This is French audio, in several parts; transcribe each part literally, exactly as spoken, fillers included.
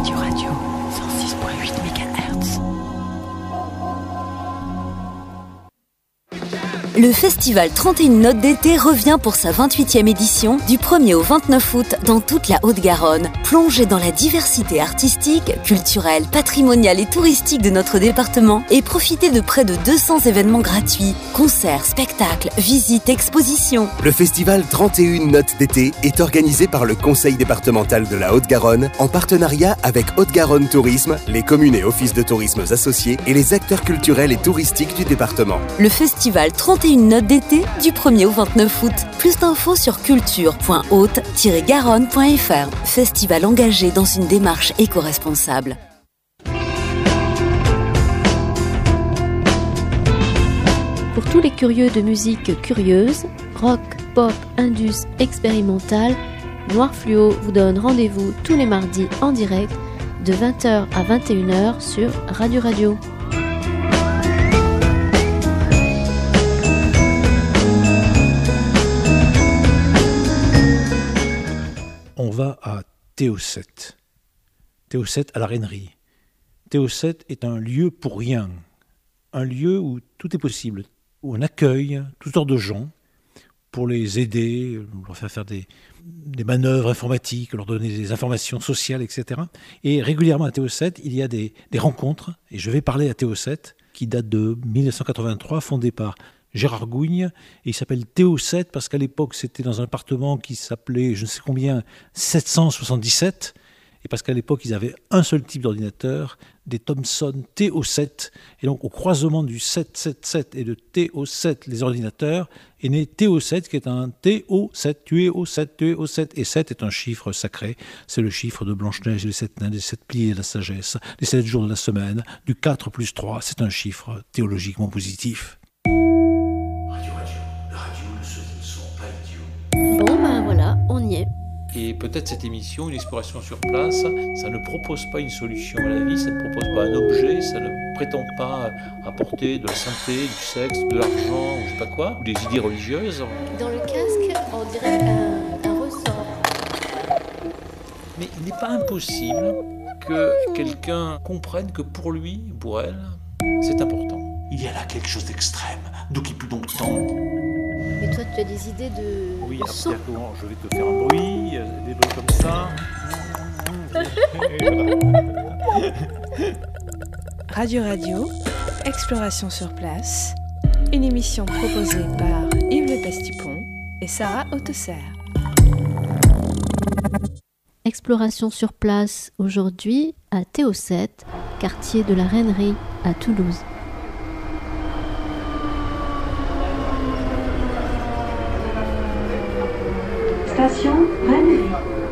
Radio Radio, cent six virgule huit mégahertz. Le festival trente et une notes d'été revient pour sa vingt-huitième édition du premier au vingt-neuf août dans toute la Haute-Garonne. Plongez dans la diversité artistique, culturelle, patrimoniale et touristique de notre département et profitez de près de deux cents événements gratuits, concerts, spectacles, visites, expositions. Le festival trente et une notes d'été est organisé par le Conseil départemental de la Haute-Garonne en partenariat avec Haute-Garonne Tourisme, les communes et offices de tourisme associés et les acteurs culturels et touristiques du département. Le festival trente et une notes d'été du premier au vingt-neuf août. Plus d'infos sur culture point haute tiret garonne point f r. Festival engagé dans une démarche éco-responsable. Pour tous les curieux de musique curieuse, rock, pop, indus, expérimental, Noir Fluo vous donne rendez-vous tous les mardis en direct de vingt heures à vingt et une heures sur Radio Radio. On va à Théo sept. Théo sept à la Rainerie. Théo sept est un lieu pour rien. Un lieu où tout est possible, où on accueille toutes sortes de gens pour les aider, leur faire faire des, des manœuvres informatiques, leur donner des informations sociales, et cetera. Et régulièrement à Théo sept, il y a des, des rencontres. Et je vais parler à Théo sept, qui date de mille neuf cent quatre-vingt-trois, fondé par Gérard Gougne, et il s'appelle Théo sept parce qu'à l'époque c'était dans un appartement qui s'appelait, je ne sais combien, sept cent soixante-dix-sept, et parce qu'à l'époque ils avaient un seul type d'ordinateur, des Thomson T O sept, et donc au croisement du sept cent soixante-dix-sept et de T O sept, les ordinateurs, est né Théo sept qui est un T O sept, T O sept, T O sept, et sept est un chiffre sacré, c'est le chiffre de Blanche-Neige et les sept nains, les sept piliers de la sagesse, les sept jours de la semaine, du quatre plus trois, c'est un chiffre théologiquement positif. Bon ben voilà, on y est. Et peut-être cette émission, une exploration sur place, ça ne propose pas une solution à la vie, ça ne propose pas un objet, ça ne prétend pas apporter de la santé, du sexe, de l'argent, ou je sais pas quoi, ou des idées religieuses. Dans le casque, on dirait un, un ressort. Mais il n'est pas impossible que quelqu'un comprenne que pour lui, pour elle, c'est important. Il y a là quelque chose d'extrême, d'où qui put donc tant. Mais toi, tu as des idées de Oui, de son. alors je vais te faire un bruit, des bruits comme ça. Radio Radio, exploration sur place, une émission proposée par Yves Le Pestipon et Sarah Hautesserre. Exploration sur place aujourd'hui à Théo sept, quartier de la Rainerie à Toulouse. Station Rainerie.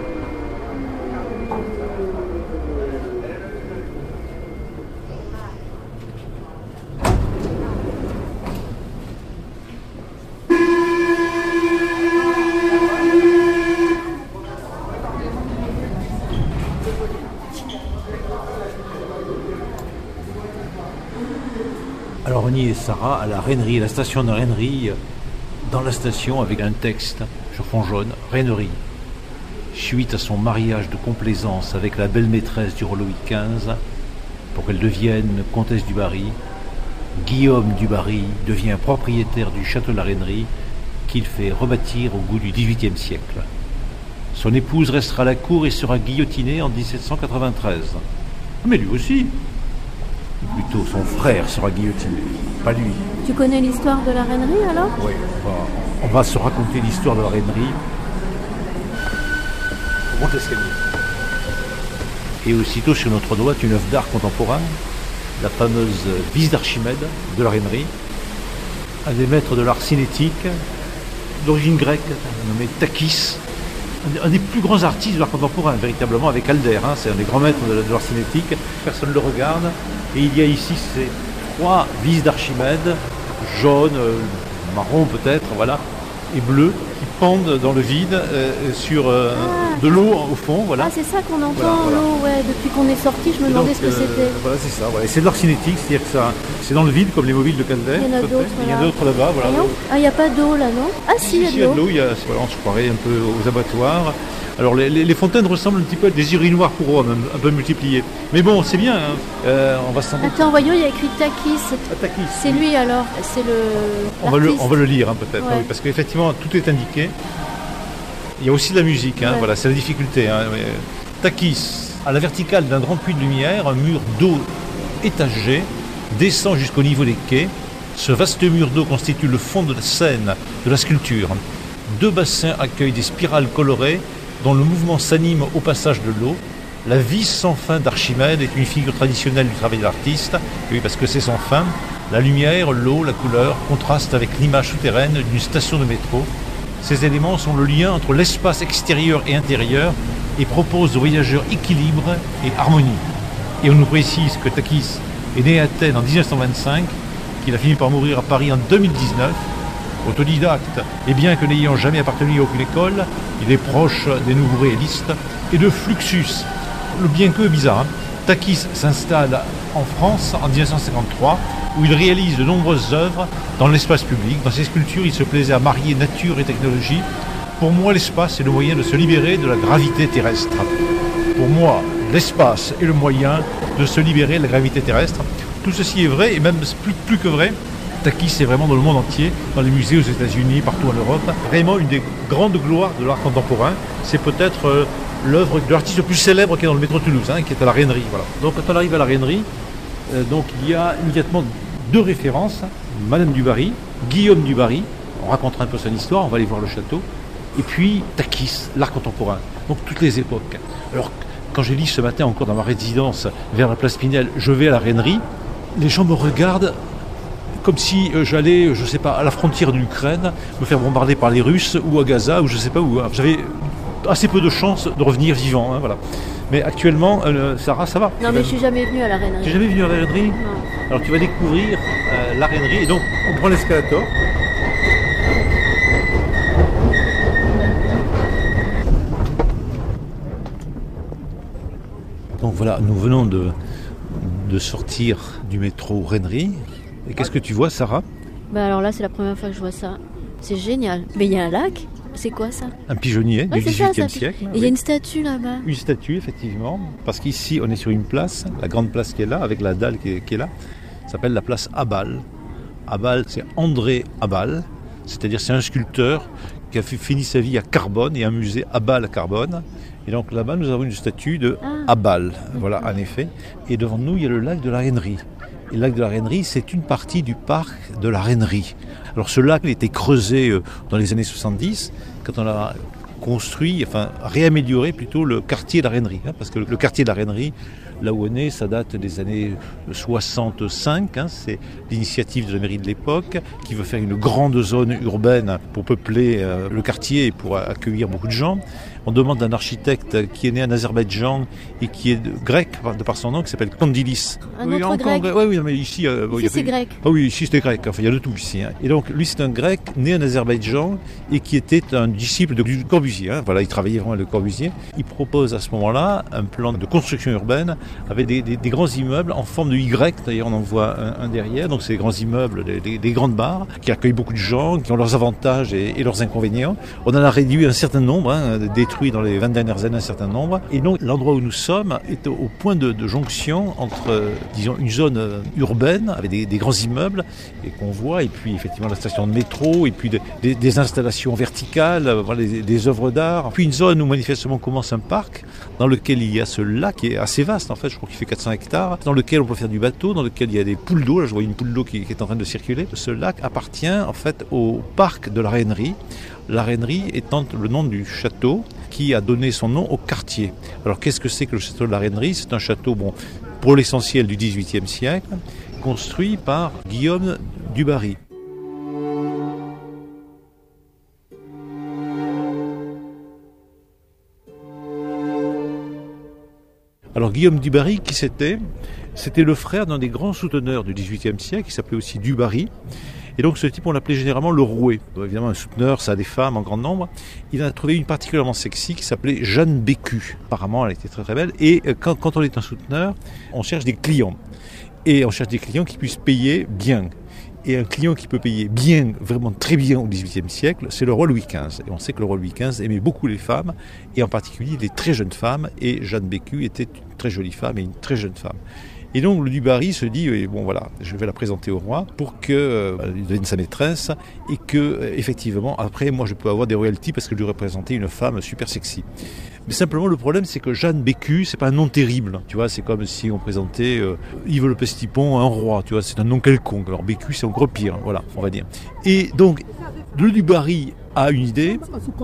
Alors on y est, Sarah, à la Rainerie, la station de Rainerie, dans la station avec un texte sur fond jaune, Rainerie. Suite à son mariage de complaisance avec la belle maîtresse du roi Louis quinze, pour qu'elle devienne comtesse du Barry, Guillaume du Barry devient propriétaire du château de la Rainerie qu'il fait rebâtir au goût du dix-huitième siècle. Son épouse restera à la cour et sera guillotinée en dix-sept cent quatre-vingt-treize. Mais lui aussi. Ou plutôt son frère sera guillotiné, pas lui. Tu connais l'histoire de la Rainerie alors ? Oui, on va, on va se raconter l'histoire de la Rainerie. On monte l'escalier. Et aussitôt sur notre droite, une œuvre d'art contemporain, la fameuse vis d'Archimède de la Rainerie, un des maîtres de l'art cinétique, d'origine grecque, nommé Takis, un des plus grands artistes de l'art contemporain, véritablement, avec Alder, hein, c'est un des grands maîtres de, de l'art cinétique, personne ne le regarde, et il y a ici ces trois vis d'Archimède, jaunes, euh, marron peut-être, voilà, et bleues, qui pendent dans le vide, euh, sur euh, ah. de l'eau au fond, voilà. Ah, c'est ça qu'on entend, voilà, voilà. l'eau, ouais, depuis qu'on est sorti, je me demandais ce que euh, c'était. Voilà, c'est ça, voilà. Et c'est de l'art cinétique, c'est-à-dire que ça, c'est dans le vide, comme les mobiles de Calder. Il y en a d'autres, il y en a là. d'autres là-bas, voilà. Ah, il n'y a pas d'eau là, non ? Ah si, il y a de l'eau. Il y a de l'eau, il y a, voilà, on se croirait un peu aux abattoirs. Alors les, les, les fontaines ressemblent un petit peu à des urinoirs pour hommes, un, un peu multipliés. Mais bon, c'est bien, hein. euh, on va s'en... Attends, voyons, il y a écrit Takis. Ah, Takis. C'est lui alors, c'est le... On va le, on va le lire hein, peut-être, ouais. oui, parce qu'effectivement tout est indiqué. Il y a aussi de la musique, hein, ouais. Voilà, c'est la difficulté. Hein. Takis, à la verticale d'un grand puits de lumière, un mur d'eau étagé descend jusqu'au niveau des quais. Ce vaste mur d'eau constitue le fond de la scène de la sculpture. Deux bassins accueillent des spirales colorées dont le mouvement s'anime au passage de l'eau. La vis sans fin d'Archimède est une figure traditionnelle du travail de l'artiste, oui, parce que c'est sans fin. La lumière, l'eau, la couleur contrastent avec l'image souterraine d'une station de métro. Ces éléments sont le lien entre l'espace extérieur et intérieur et proposent aux voyageurs équilibre et harmonie. Et on nous précise que Takis est né à Athènes en dix-neuf cent vingt-cinq, qu'il a fini par mourir à Paris en deux mille dix-neuf. Autodidacte, et bien que n'ayant jamais appartenu à aucune école, il est proche des nouveaux réalistes et de Fluxus. Le bien que bizarre, hein. Takis s'installe en France en dix-neuf cent cinquante-trois, où il réalise de nombreuses œuvres dans l'espace public. Dans ses sculptures, il se plaisait à marier nature et technologie. Pour moi, l'espace est le moyen de se libérer de la gravité terrestre. Pour moi, l'espace est le moyen de se libérer de la gravité terrestre. Tout ceci est vrai, et même plus, plus que vrai. Takis est vraiment dans le monde entier, dans les musées aux États-Unis, partout en Europe. Vraiment une des grandes gloires de l'art contemporain. C'est peut-être euh, l'œuvre de l'artiste le plus célèbre qui est dans le métro de Toulouse, hein, qui est à la Rainerie. Voilà. Donc quand on arrive à la Rainerie, euh, donc, il y a immédiatement deux références. Madame du Barry, Guillaume du Barry, on racontera un peu son histoire, on va aller voir le château. Et puis Takis, l'art contemporain. Donc toutes les époques. Alors quand j'ai lu ce matin encore dans ma résidence vers la place Pinel, je vais à la Rainerie, les gens me regardent comme si euh, j'allais, je sais pas, à la frontière de l'Ukraine, me faire bombarder par les Russes, ou à Gaza, ou je sais pas où. J'avais assez peu de chances de revenir vivant, hein, voilà. Mais actuellement, euh, Sarah, ça va. Non, mais je suis jamais venue à la Rainerie. Tu n'es jamais venue à la Rainerie ? Non. Alors tu vas découvrir euh, la Rainerie, et donc on prend l'escalator. Donc voilà, nous venons de, de sortir du métro Rainerie. Et qu'est-ce que tu vois, Sarah ? Bah alors là, c'est la première fois que je vois ça. C'est génial. Mais il y a un lac ? C'est quoi ça ? Un pigeonnier ouais, du dix-huitième siècle. Et il oui. y a une statue là-bas. Une statue, effectivement. Parce qu'ici, on est sur une place, la grande place qui est là, avec la dalle qui est, qui est là. Ça s'appelle la place Abal. Abal, c'est André Abal. C'est-à-dire, c'est un sculpteur qui a fait, fini sa vie à Carbone, et un musée Abal à Carbone. Et donc là-bas, nous avons une statue de ah. Abal. Voilà, en effet. Et devant nous, il y a le lac de la Rainerie. Et le lac de la Rainerie, c'est une partie du parc de la Rainerie. Alors ce lac, il a été creusé dans les années soixante-dix, quand on a construit, enfin réamélioré plutôt le quartier de la Rainerie. Hein, parce que le quartier de la Rainerie, là où on est, ça date des années soixante-cinq. Hein, c'est l'initiative de la mairie de l'époque qui veut faire une grande zone urbaine pour peupler euh, le quartier et pour accueillir beaucoup de gens. On demande un architecte qui est né en Azerbaïdjan et qui est grec de par son nom, qui s'appelle Kondilis. Un autre oui, grec. Oui, oui, mais ici, euh, ici c'est grec. Ah oui, ici c'était grec. Enfin, il y a de tout ici. Hein. Et donc, lui, c'est un grec né en Azerbaïdjan et qui était un disciple de Corbusier. Hein. Voilà, il travaillait vraiment avec le Corbusier. Il propose à ce moment-là un plan de construction urbaine avec des, des, des grands immeubles en forme de Y. D'ailleurs, on en voit un, un derrière. Donc, c'est des grands immeubles, des, des, des grandes barres qui accueillent beaucoup de gens, qui ont leurs avantages et, et leurs inconvénients. On en a réduit un certain nombre, hein, détruit dans les vingt dernières années un certain nombre. Et donc, l'endroit où nous sommes est au, au point de, de jonction entre, euh, disons, une zone euh, urbaine avec des, des grands immeubles et qu'on voit, et puis effectivement la station de métro, et puis de, des, des installations verticales, euh, voilà, des, des œuvres d'art. Puis une zone où manifestement commence un parc dans lequel il y a ce lac qui est assez vaste en fait, je crois qu'il fait quatre cents hectares, dans lequel on peut faire du bateau, dans lequel il y a des poules d'eau. Là, je vois une poule d'eau qui, qui est en train de circuler. Ce lac appartient en fait au parc de la Rainerie. La Rainerie étant le nom du château qui a donné son nom au quartier. Alors qu'est-ce que c'est que le château de la Rainerie ? C'est un château, bon, pour l'essentiel du dix-huitième siècle, construit par Guillaume du Barry. Alors Guillaume du Barry, qui c'était ? C'était le frère d'un des grands souteneurs du dix-huitième siècle, qui s'appelait aussi du Barry. Et donc ce type, on l'appelait généralement le roué. Donc, évidemment, un souteneur, ça a des femmes en grand nombre. Il en a trouvé une particulièrement sexy qui s'appelait Jeanne Bécu. Apparemment, elle était très très belle. Et quand, quand on est un souteneur, on cherche des clients. Et on cherche des clients qui puissent payer bien. Et un client qui peut payer bien, vraiment très bien au dix-huitième siècle, c'est le roi Louis quinze. Et on sait que le roi Louis quinze aimait beaucoup les femmes, et en particulier les très jeunes femmes, et Jeanne Bécu était une très jolie femme et une très jeune femme. Et donc le Dubarry se dit, eh, bon voilà, je vais la présenter au roi pour qu'elle euh, devienne sa maîtresse, et que euh, effectivement, après, moi je peux avoir des royalties parce que je lui représentais une femme super sexy. Mais simplement, le problème, c'est que Jeanne Bécu, c'est pas un nom terrible. Tu vois, c'est comme si on présentait euh, Yves Le Pestipon, un roi. Tu vois, c'est un nom quelconque. Alors Bécu, c'est encore pire. Voilà, on va dire. Et donc, le Dubarry a une idée.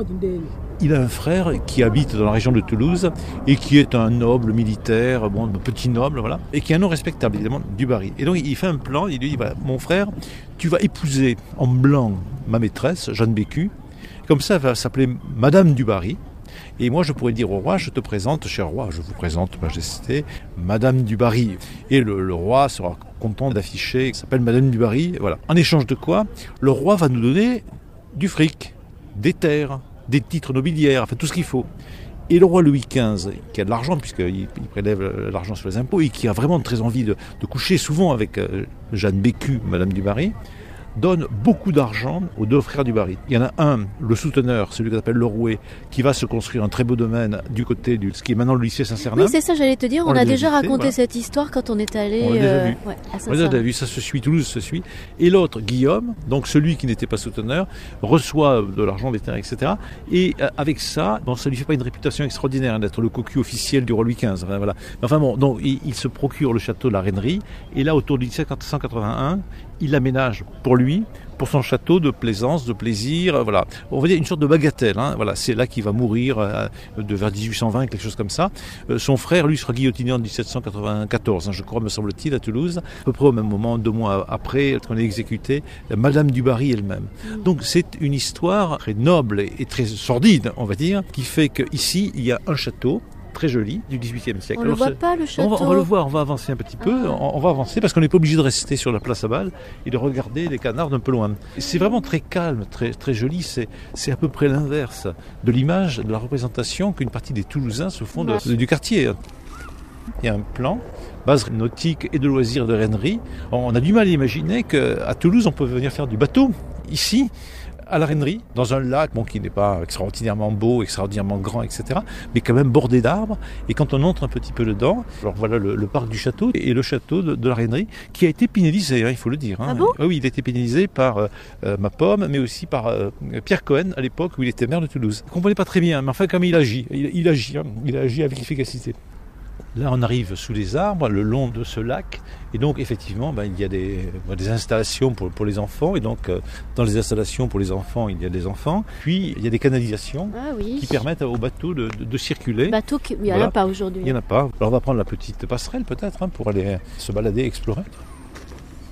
Il a un frère qui habite dans la région de Toulouse et qui est un noble militaire, bon, un petit noble, voilà, et qui a un nom respectable, évidemment, Dubarry. Et donc, il fait un plan. Il lui dit, voilà, mon frère, tu vas épouser en blanc ma maîtresse, Jeanne Bécu. Comme ça, elle va s'appeler Madame Dubarry. Et moi, je pourrais dire au roi, je te présente, cher roi, je vous présente, majesté, Madame Dubarry. Et le, le roi sera content d'afficher, qui s'appelle Madame Dubarry. Voilà. En échange de quoi, le roi va nous donner du fric, des terres, des titres nobiliaires, enfin tout ce qu'il faut. Et le roi Louis quinze, qui a de l'argent, puisqu'il il prélève l'argent sur les impôts, et qui a vraiment très envie de, de coucher souvent avec euh, Jeanne Bécu, Madame Dubarry, donne beaucoup d'argent aux deux frères Dubarry. Il y en a un, le souteneur, celui qu'on appelle le Rouet, qui va se construire un très beau domaine du côté de ce qui est maintenant le lycée Saint-Cernin. Oui, c'est ça, j'allais te dire, on, on a déjà visité, raconté voilà. cette histoire quand on est allé on l'a déjà euh, vu. Ouais, à on l'a déjà vu, ça se suit, Toulouse se suit. Et l'autre, Guillaume, donc celui qui n'était pas souteneur, reçoit de l'argent, des terres, et cetera. Et euh, avec ça, bon, ça lui fait pas une réputation extraordinaire hein, d'être le cocu officiel du roi Louis quinze. Enfin, voilà. Enfin bon, donc il, il se procure le château de la Reinerie, et là, autour de dix-sept cent quatre-vingt-un, il l'aménage pour lui, pour son château de plaisance, de plaisir, voilà. On va dire une sorte de bagatelle, hein. Voilà, c'est là qu'il va mourir euh, de vers dix-huit cent vingt, quelque chose comme ça. Euh, son frère, lui, sera guillotiné en dix-sept cent quatre-vingt-quatorze, hein, je crois, me semble-t-il, à Toulouse, à peu près au même moment, deux mois après qu'on ait exécuté Madame Dubarry elle-même. Mmh. Donc c'est une histoire très noble et très sordide, on va dire, qui fait qu'ici, il y a un château très joli du dix-huitième siècle. On ne le voit pas, le château. On va, on va le voir, on va avancer un petit peu, ah. on, on va avancer parce qu'on n'est pas obligé de rester sur la place à Bâle et de regarder les canards d'un peu loin. C'est vraiment très calme, très, très joli, c'est, c'est à peu près l'inverse de l'image, de la représentation qu'une partie des Toulousains se font de, de, du quartier. Il y a un plan, base nautique et de loisirs de Reinerie. On a du mal à imaginer qu'à Toulouse, on peut venir faire du bateau. Ici, à la Reinerie, dans un lac bon, qui n'est pas extraordinairement beau, extraordinairement grand, et cetera, mais quand même bordé d'arbres. Et quand on entre un petit peu dedans, alors voilà le, le parc du château et le château de, de la Reinerie, qui a été pénalisé, hein, il faut le dire. Hein. Ah bon ? Oui, il a été pénalisé par euh, ma pomme, mais aussi par euh, Pierre Cohen, à l'époque où il était maire de Toulouse. Je ne comprenais pas très bien, mais enfin, comme il agit, il, il agit, hein, il agit avec efficacité. Là, on arrive sous les arbres, le long de ce lac, et donc effectivement, ben, il y a des, des installations pour, pour les enfants, et donc euh, dans les installations pour les enfants, il y a des enfants. Puis il y a des canalisations ah, oui. qui permettent aux bateaux de, de, de circuler. Bateaux, il n'y en voilà. a pas aujourd'hui. Il n'y en a pas. Alors on va prendre la petite passerelle peut-être hein, pour aller se balader, explorer.